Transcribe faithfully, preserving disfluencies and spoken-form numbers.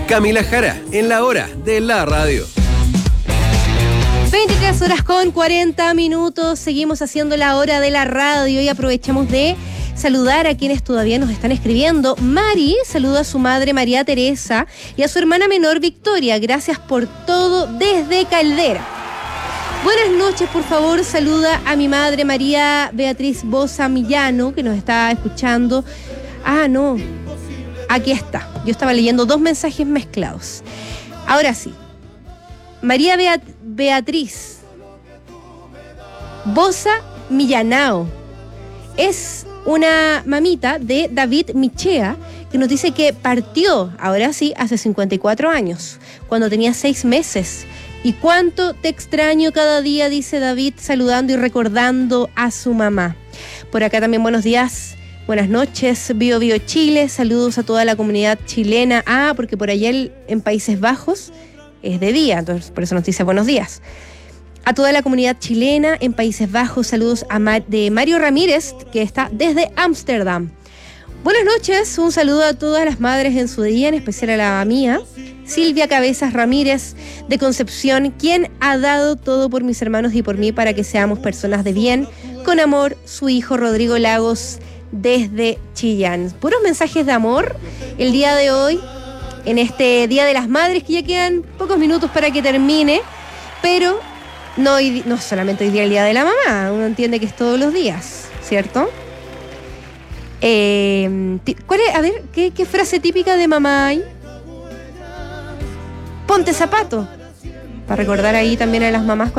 Camila Jara, en la hora de la radio. veintitrés horas con cuarenta minutos, seguimos haciendo la hora de la radio y aprovechamos de saludar a quienes todavía nos están escribiendo. Mari saluda a su madre María Teresa y a su hermana menor Victoria. Gracias por todo desde Caldera. Buenas noches, por favor, saluda a mi madre María Beatriz Bosa Millano, que nos está escuchando. Ah, no, aquí está. Yo estaba leyendo dos mensajes mezclados. Ahora sí. María Beat- Beatriz Bosa Millanao es una mamita de David Michea, que nos dice que partió, ahora sí, hace cincuenta y cuatro años, cuando tenía seis meses. Y cuánto te extraño cada día, dice David, saludando y recordando a su mamá. Por acá también buenos días, buenas noches, Bio Bio Chile, saludos a toda la comunidad chilena. Ah, porque por allá en Países Bajos es de día, entonces por eso nos dice buenos días. A toda la comunidad chilena en Países Bajos, saludos a Mar- de Mario Ramírez, que está desde Ámsterdam. Buenas noches, un saludo a todas las madres en su día, en especial a la mía, Silvia Cabezas Ramírez de Concepción, quien ha dado todo por mis hermanos y por mí para que seamos personas de bien. Con amor, su hijo Rodrigo Lagos desde Chillán. Puros mensajes de amor el día de hoy, en este Día de las Madres, que ya quedan pocos minutos para que termine, pero no, hoy, no solamente hoy día el Día de la Mamá, uno entiende que es todos los días, ¿cierto? Eh, ¿cuál es? A ver, ¿qué, qué frase típica de mamá hay? Ponte zapato, para recordar ahí también a las mamás